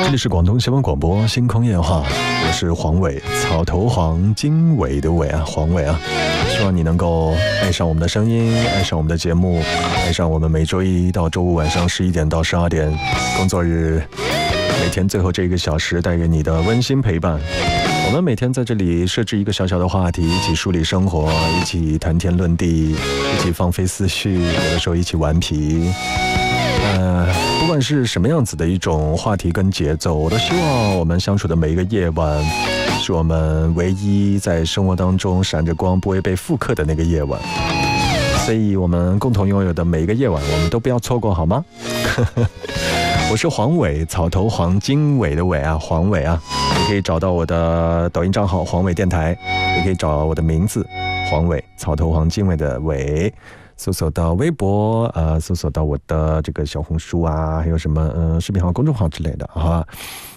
这里是广东新闻广播星空夜话，我是黄伟，草头黄经纬的纬啊，黄伟啊。希望你能够爱上我们的声音，爱上我们的节目，爱上我们每周一到周五晚上11点到12点工作日每天最后这1个小时带给你的温馨陪伴。我们每天在这里设置一个小小的话题，一起梳理生活，一起谈天论地，一起放飞思绪，有的时候一起顽皮。不管是什么样子的一种话题跟节奏，我都希望我们相处的每一个夜晚是我们唯一在生活当中闪着光不会被复刻的那个夜晚，所以我们共同拥有的每一个夜晚我们都不要错过，好吗？我是黄伟，草头黄经纬的纬啊，黄伟啊。你可以找到我的抖音账号黄伟电台，也可以找我的名字黄伟，草头黄经纬的纬，搜索到微博，搜索到我的这个小红书啊，还有什么视频号、公众号之类的啊。